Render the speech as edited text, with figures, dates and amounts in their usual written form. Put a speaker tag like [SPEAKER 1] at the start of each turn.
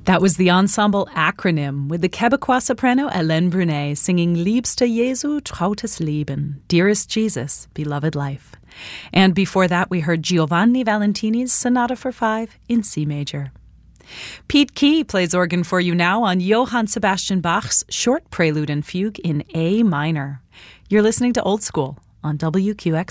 [SPEAKER 1] That was the ensemble Acronym with the Quebecois soprano Hélène Brunet singing Liebster Jesu, trautes Leben, Dearest Jesus, Beloved Life. And before that, we heard Giovanni Valentini's Sonata for Five in C major. Pete Key plays organ for you now on Johann Sebastian Bach's Short Prelude and Fugue in A minor. You're listening to Old School on WQXR.